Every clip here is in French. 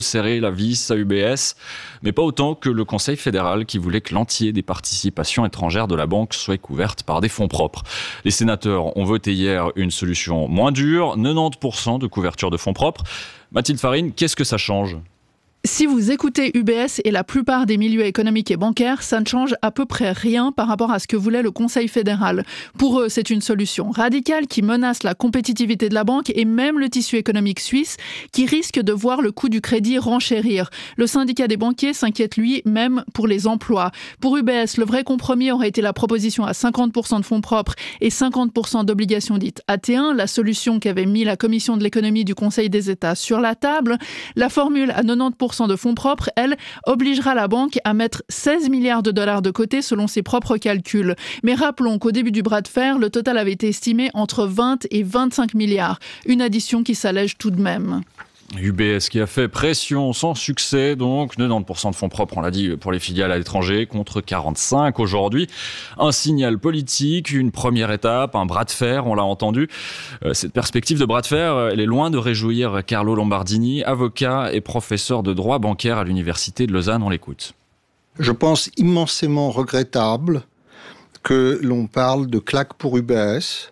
serrer la vis à UBS, mais pas autant que le Conseil fédéral qui voulait que l'entier des participations étrangères de la banque soit couverte par des fonds propres. Les sénateurs ont voté hier une solution moins dure, 90% de couverture de fonds propres. Mathilde Farine, qu'est-ce que ça change ? Si vous écoutez UBS et la plupart des milieux économiques et bancaires, ça ne change à peu près rien par rapport à ce que voulait le Conseil fédéral. Pour eux, c'est une solution radicale qui menace la compétitivité de la banque et même le tissu économique suisse qui risque de voir le coût du crédit renchérir. Le syndicat des banquiers s'inquiète lui même pour les emplois. Pour UBS, le vrai compromis aurait été la proposition à 50% de fonds propres et 50% d'obligations dites AT1, la solution qu'avait mis la Commission de l'économie du Conseil des États sur la table. La formule à 90% de fonds propres, elle, obligera la banque à mettre 16 milliards de dollars de côté selon ses propres calculs. Mais rappelons qu'au début du bras de fer, le total avait été estimé entre 20 et 25 milliards. Une addition qui s'allège tout de même. UBS qui a fait pression sans succès, donc 90% de fonds propres, on l'a dit, pour les filiales à l'étranger, contre 45 aujourd'hui. Un signal politique, une première étape, un bras de fer, on l'a entendu. Cette perspective de bras de fer, elle est loin de réjouir Carlo Lombardini, avocat et professeur de droit bancaire à l'Université de Lausanne. On l'écoute. Je pense immensément regrettable que l'on parle de claque pour UBS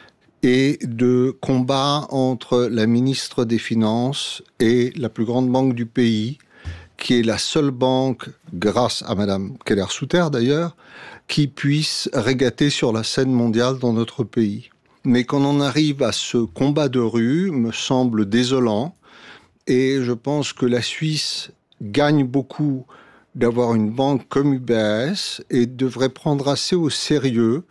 et de combat entre la ministre des Finances et la plus grande banque du pays, qui est la seule banque, grâce à Madame Keller-Souter d'ailleurs, qui puisse régater sur la scène mondiale dans notre pays. Mais qu'on en arrive à ce combat de rue me semble désolant, et je pense que la Suisse gagne beaucoup d'avoir une banque comme UBS et devrait prendre assez au sérieux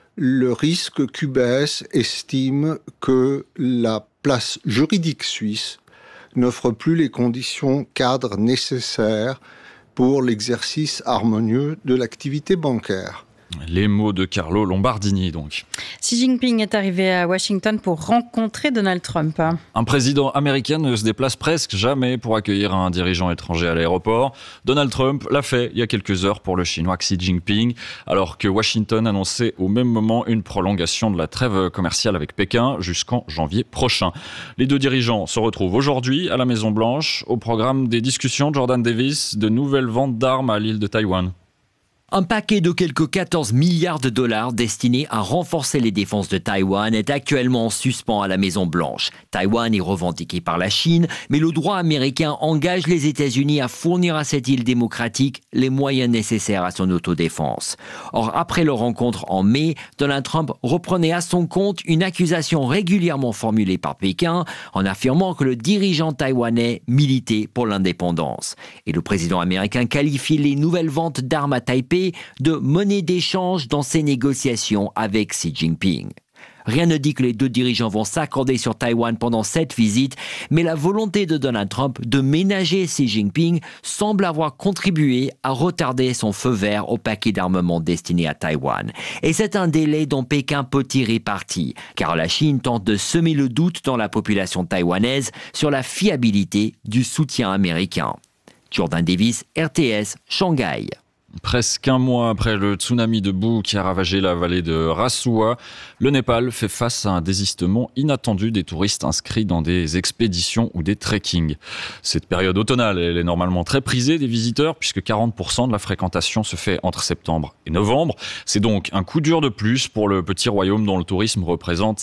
le risque qu'UBS estime que la place juridique suisse n'offre plus les conditions cadres nécessaires pour l'exercice harmonieux de l'activité bancaire. Les mots de Carlo Lombardini, donc. Xi Jinping est arrivé à Washington pour rencontrer Donald Trump. Un président américain ne se déplace presque jamais pour accueillir un dirigeant étranger à l'aéroport. Donald Trump l'a fait il y a quelques heures pour le Chinois Xi Jinping, alors que Washington annonçait au même moment une prolongation de la trêve commerciale avec Pékin jusqu'en janvier prochain. Les deux dirigeants se retrouvent aujourd'hui à la Maison-Blanche. Au programme des discussions, Jordan Davis, de nouvelles ventes d'armes à l'île de Taïwan. Un paquet de quelques 14 milliards de dollars destiné à renforcer les défenses de Taïwan est actuellement en suspens à la Maison-Blanche. Taïwan est revendiqué par la Chine, mais le droit américain engage les États-Unis à fournir à cette île démocratique les moyens nécessaires à son autodéfense. Or, après leur rencontre en mai, Donald Trump reprenait à son compte une accusation régulièrement formulée par Pékin en affirmant que le dirigeant taïwanais militait pour l'indépendance. Et le président américain qualifie les nouvelles ventes d'armes à Taipei de monnaie d'échange dans ses négociations avec Xi Jinping. Rien ne dit que les deux dirigeants vont s'accorder sur Taïwan pendant cette visite, mais la volonté de Donald Trump de ménager Xi Jinping semble avoir contribué à retarder son feu vert au paquet d'armement destiné à Taïwan. Et c'est un délai dont Pékin peut tirer parti, car la Chine tente de semer le doute dans la population taïwanaise sur la fiabilité du soutien américain. Jordan Davis, RTS, Shanghai. Presque un mois après le tsunami de boue qui a ravagé la vallée de Rasuwa, le Népal fait face à un désistement inattendu des touristes inscrits dans des expéditions ou des trekkings. Cette période automnale, elle est normalement très prisée des visiteurs puisque 40% de la fréquentation se fait entre septembre et novembre. C'est donc un coup dur de plus pour le petit royaume dont le tourisme représente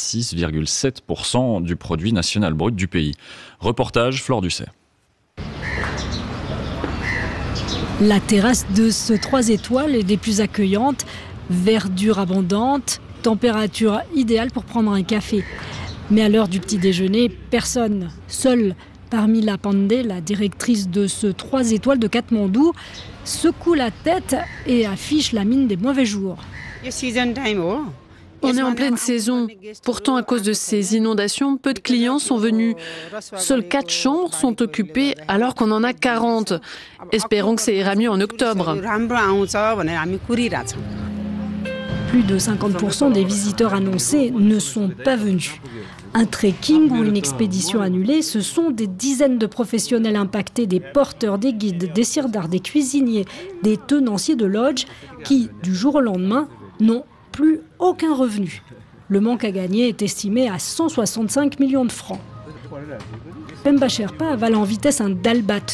6,7% du produit national brut du pays. Reportage Flore Ducet. La terrasse de ce 3 étoiles est des plus accueillantes, verdure abondante, température idéale pour prendre un café. Mais à l'heure du petit déjeuner, personne. Seule Parmila Pandey, la directrice de ce 3 étoiles de Katmandou, secoue la tête et affiche la mine des mauvais jours. On est en pleine saison. Pourtant, à cause de ces inondations, peu de clients sont venus. Seules 4 chambres sont occupées alors qu'on en a 40. Espérons que ça ira mieux en octobre. Plus de 50% des visiteurs annoncés ne sont pas venus. Un trekking ou une expédition annulée, ce sont des dizaines de professionnels impactés, des porteurs, des guides, des sirdards, des cuisiniers, des tenanciers de lodge qui, du jour au lendemain, n'ont plus aucun revenu. Le manque à gagner est estimé à 165 millions de francs. Pemba Sherpa avale en vitesse un dalbat